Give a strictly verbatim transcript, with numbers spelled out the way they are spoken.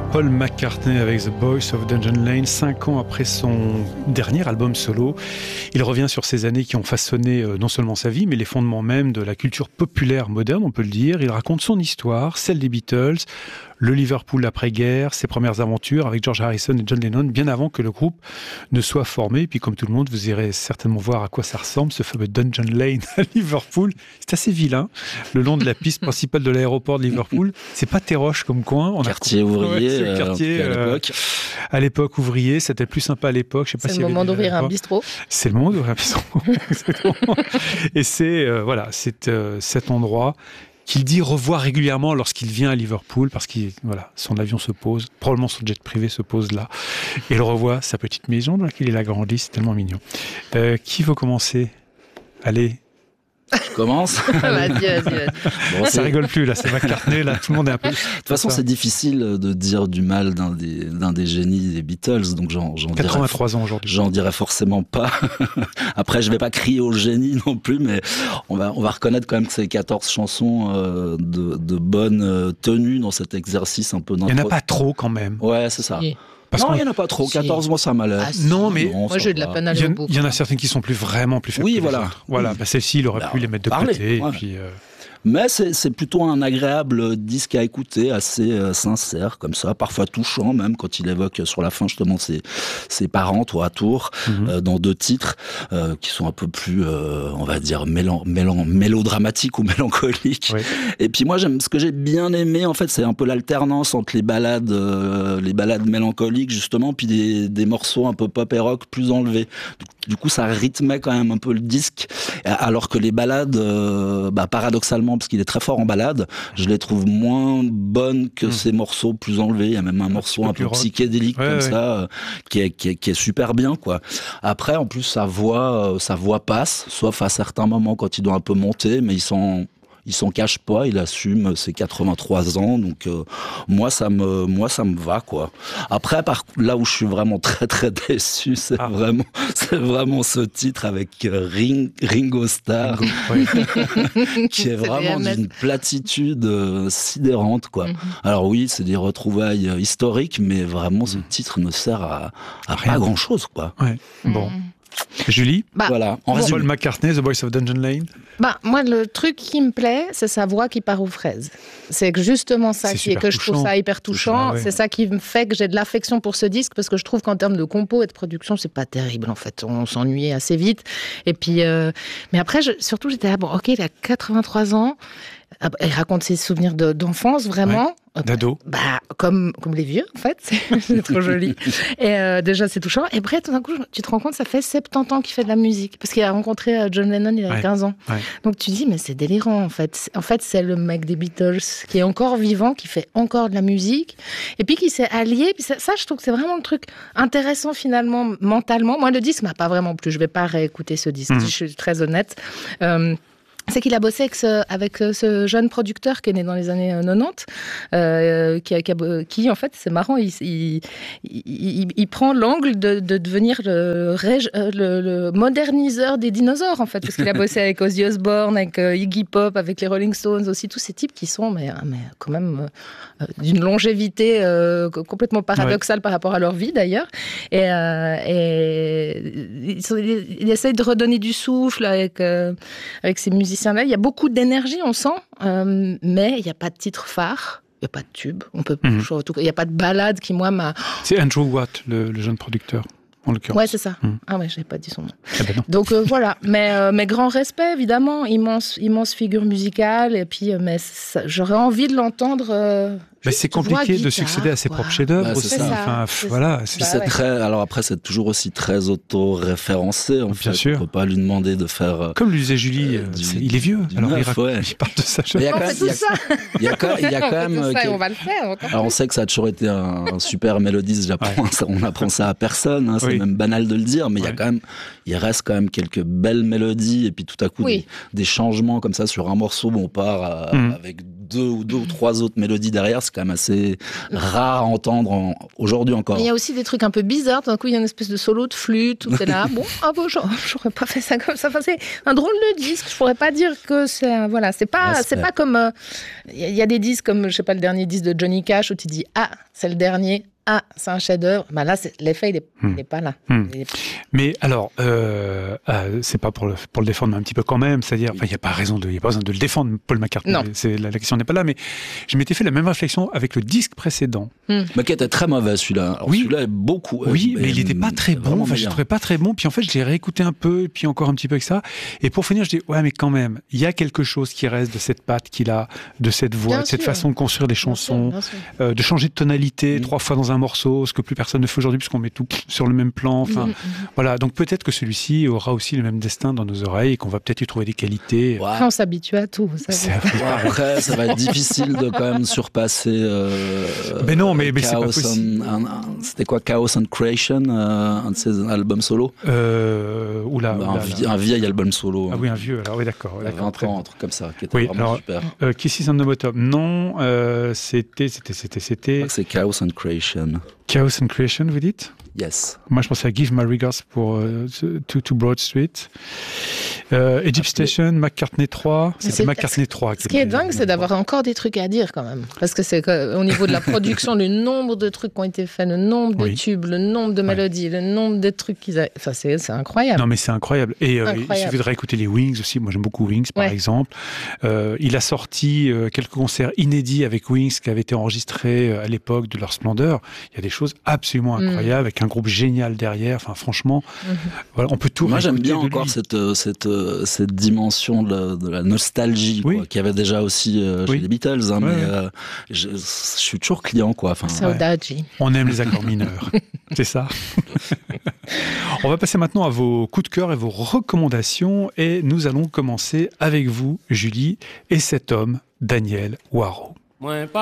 Paul McCartney avec The Boys of Dungeon Lane, cinq ans après son dernier album solo. Il revient sur ces années qui ont façonné non seulement sa vie, mais les fondements même de la culture populaire moderne, on peut le dire. Il raconte son histoire, celle des Beatles, le Liverpool après-guerre, ses premières aventures avec George Harrison et John Lennon, bien avant que le groupe ne soit formé. Et puis comme tout le monde, vous irez certainement voir à quoi ça ressemble, ce fameux Dungeon Lane à Liverpool. C'est assez vilain, le long de la piste principale de l'aéroport de Liverpool. C'est pas terroche comme coin. On quartier a... ouvrier, ouais, c'est le quartier, euh, à l'époque. Euh, à l'époque ouvrier, c'était plus sympa à l'époque. Je sais pas c'est si le moment d'ouvrir un bistrot. C'est le moment d'ouvrir un bistrot, exactement. Et c'est, euh, voilà, c'est euh, cet endroit qu'il dit revoir régulièrement lorsqu'il vient à Liverpool, parce que voilà, son avion se pose, probablement son jet privé se pose là, et il revoit sa petite maison dans laquelle il a grandi, c'est tellement mignon. Euh, qui veut commencer ? Allez. Je commence. Vas-y, vas-y, vas-y. Bon, ça rigole plus là, c'est McCartney là, tout le monde est un peu. De toute façon, c'est difficile de dire du mal d'un des, d'un des génies des Beatles, donc j'en, j'en quatre-vingt-trois dirais, ans aujourd'hui. J'en dirais forcément pas. Après, je vais pas crier au génie non plus, mais on va, on va reconnaître quand même que c'est quatorze chansons euh, de, de bonne euh, tenue dans cet exercice un peu d'intro. Il y en a pas trop quand même. Ouais, c'est ça. Yeah. Parce non, il n'y en a pas trop. Si. quatorze mois, ça m'a l'air. Ah, si. Non, mais non, moi, j'ai de la peine à aller au bout. Il y en a certaines qui sont plus vraiment plus faibles. Oui, que voilà. Les autres. Voilà. Oui. Bah, celle-ci, il aurait bah, pu les mettre de parler, côté. ouais. Et puis, euh... Mais c'est, c'est plutôt un agréable disque à écouter, assez euh, sincère, comme ça, parfois touchant même, quand il évoque sur la fin justement ses, ses parents, tour à tour, mm-hmm. euh, dans deux titres, euh, qui sont un peu plus, euh, on va dire, mélan, mélan, mélodramatiques ou mélancoliques. Oui. Et puis moi, j'aime, ce que j'ai bien aimé, en fait, c'est un peu l'alternance entre les ballades, euh, les ballades mélancoliques, justement, puis des, des morceaux un peu pop et rock plus enlevés. Du coup, ça rythmait quand même un peu le disque, alors que les ballades, euh, bah, paradoxalement, parce qu'il est très fort en ballade, je les trouve moins bonnes que mmh. ces morceaux plus enlevés. Il y a même un, un morceau un peu rock. psychédélique ouais, comme ouais. ça, euh, qui, est, qui, est, qui est super bien, quoi. Après, en plus, sa voix, euh, sa voix passe, sauf à certains moments quand il doit un peu monter, mais ils sont... Il s'en cache pas, il assume ses quatre-vingt-trois ans, donc euh, moi ça me, moi ça me va quoi. Après, par là où je suis vraiment très très déçu, c'est ah. vraiment, c'est vraiment ce titre avec Ring, Ringo Starr, Ringo, qui est vraiment d'une platitude euh, sidérante quoi. Mm-hmm. Alors oui, c'est des retrouvailles euh, historiques, mais vraiment ce titre ne sert à, à pas grand chose quoi. Ouais. Mm-hmm. Bon. Julie, bah, voilà. En bon, Paul McCartney, The Boys of Dungeon Lane. Bah, moi, le truc qui me plaît, c'est sa voix qui part aux fraises. C'est justement ça c'est qui est que touchant. Je trouve ça hyper touchant. touchant ouais. C'est ça qui me fait que j'ai de l'affection pour ce disque, parce que je trouve qu'en termes de compo et de production, c'est pas terrible en fait. On s'ennuyait assez vite. Et puis, euh... mais après, je... surtout, j'étais là, bon, ok, il a quatre-vingt-trois ans. Il raconte ses souvenirs de, d'enfance, vraiment. Ouais, d'ado. Bah, comme, comme les vieux, en fait. C'est, c'est trop joli. Et euh, déjà, c'est touchant. Et après, tout d'un coup, tu te rends compte, ça fait soixante-dix ans qu'il fait de la musique. Parce qu'il a rencontré John Lennon, il avait ouais, quinze ans. Ouais. Donc, tu dis, mais c'est délirant, en fait. En fait, c'est le mec des Beatles qui est encore vivant, qui fait encore de la musique. Et puis, qui s'est allié. Puis ça, ça, je trouve que c'est vraiment le truc intéressant, finalement, mentalement. Moi, le disque m'a pas vraiment plu. Je vais pas réécouter ce disque. Mmh. Je suis très honnête. Euh, C'est qu'il a bossé avec ce, avec ce jeune producteur qui est né dans les années quatre-vingt-dix, euh, qui, qui, qui, en fait, c'est marrant, il, il, il, il prend l'angle de, de devenir le, le, le moderniseur des dinosaures, en fait, parce qu'il a bossé avec Ozzy Osbourne, avec Iggy Pop, avec les Rolling Stones aussi, tous ces types qui sont, mais, mais quand même, euh, d'une longévité euh, complètement paradoxale ouais. par rapport à leur vie, d'ailleurs. Et, euh, et il, il, il essaye de redonner du souffle avec, euh, avec ses musiciens. Là, il y a beaucoup d'énergie, on sent, euh, mais il n'y a pas de titre phare, il n'y a pas de tube, on peut, mm-hmm. en tout cas, il n'y a pas de ballade qui, moi, m'a... C'est Andrew Watt, le, le jeune producteur, en l'occurrence. Ouais, c'est ça. Mm. Ah ouais, je n'avais pas dit son nom. Ah ben non. Donc euh, voilà, mais, euh, mais grand respect, évidemment, immense, immense figure musicale, et puis, mais ça, j'aurais envie de l'entendre... Euh, Mais c'est compliqué guitare, de succéder à ses quoi. propres chefs-d'œuvre bah, aussi. C'est ça. Enfin, c'est voilà. C'est, c'est bah, très. ouais. Alors après, c'est toujours aussi très auto-référencé. En Bien fait, sûr. on peut pas lui demander de faire. Comme lui disait Julie, euh, du, c'est, il est vieux. Alors neuf, il, raconte, ouais. il parle de sa jeune. On fait tout ça. Il y a quand, il y a quand même. On, ça, on va le faire. Alors on sait que ça a toujours été un, un super mélodiste. J'apprends, ouais. ça, on apprend ça à personne. Hein, c'est oui. même banal de le dire, mais ouais. il y a quand même, il reste quand même quelques belles mélodies et puis tout à coup oui. des, des changements comme ça sur un morceau. Bon, on part à, mmh. avec deux ou deux ou trois autres mélodies derrière, ce c'est quand même assez rare à entendre en, aujourd'hui encore. Il y a aussi des trucs un peu bizarres. Tout d'un coup, il y a une espèce de solo de flûte, tout est là. Bon, ah bon, j'aurais pas fait ça comme ça. Enfin, c'est un drôle de disque. Je pourrais pas dire que c'est, voilà, c'est pas, ouais, c'est pas comme, il euh, y, y a des disques comme, je sais pas, le dernier disque de Johnny Cash où tu dis, ah, c'est le dernier. Ah, c'est un chef-d'œuvre. Bah là, c'est, l'effet, il n'est hmm. pas là. Hmm. Est... Mais alors, euh, euh, c'est pas pour le, pour le défendre, mais un petit peu quand même. C'est-à-dire, il n'y a pas raison de, il y a pas besoin de le défendre, Paul McCartney. Non. C'est, la, la question n'est pas là. Mais je m'étais fait la même réflexion avec le disque précédent. Hmm. Mais qui était très mauvais celui-là. Alors, oui, celui-là est beaucoup. Oui, euh, mais il n'était pas très bon. Enfin, je ne trouvais pas très bon. Puis en fait, je l'ai réécouté un peu, puis encore un petit peu avec ça. Et pour finir, je dis ouais, mais quand même, il y a quelque chose qui reste de cette patte qu'il a, de cette voix, bien de cette sûr. façon de construire des chansons, bien sûr, bien sûr. Euh, de changer de tonalité mmh. trois fois dans un morceau, ce que plus personne ne fait aujourd'hui puisqu'on met tout sur le même plan. Enfin, mmh. voilà. Donc peut-être que celui-ci aura aussi le même destin dans nos oreilles et qu'on va peut-être y trouver des qualités. Ouais. On s'habitue à tout. Vous savez. Après, ça va être difficile de quand même surpasser. Euh, mais non, mais, mais c'est pas possible. Un, un, c'était quoi, Chaos and Creation, euh, un de ses albums solo. Euh, oula, un, oula, vie, un vieil album solo. Ah oui, un vieux. Alors oui, d'accord. d'accord vingt ans, un truc comme ça, qui était oui, vraiment alors, super. Euh, Kisses on the Bottom. Non, euh, c'était, c'était, c'était, c'était. C'est Chaos and Creation. Chaos and Creation, vous dites? Yes. Moi, je pensais à Give My Regards pour euh, to, to Broad Street. Euh, Egypt Station, McCartney trois. C'était c'est, McCartney trois. Ce qui est dingue, c'est d'avoir encore des trucs à dire quand même. Parce que c'est au niveau de la production, le nombre de trucs qui ont été faits, le nombre de oui. tubes, le nombre de mélodies, ouais. le nombre de trucs qu'ils ont. Enfin, c'est, c'est incroyable. Non, mais c'est incroyable. Et euh, incroyable. Il suffit de réécouter les Wings aussi. Moi, j'aime beaucoup Wings, par ouais. exemple. Euh, il a sorti euh, quelques concerts inédits avec Wings qui avaient été enregistrés à l'époque de leur splendeur. Il y a des choses absolument incroyables mm. avec un groupe génial derrière. Enfin, franchement, mm-hmm. voilà, on peut tout. Moi, j'aime bien encore cette, cette, cette dimension de la, de la nostalgie oui. quoi, qu'il y avait déjà aussi euh, chez oui. les Beatles. Hein, ouais, mais ouais. Euh, je, je suis toujours client, quoi. Enfin, Saudade. Ouais. On aime les accords mineurs. C'est ça. On va passer maintenant à vos coups de cœur et vos recommandations. Et nous allons commencer avec vous, Julie, et cet homme, Daniel Waro.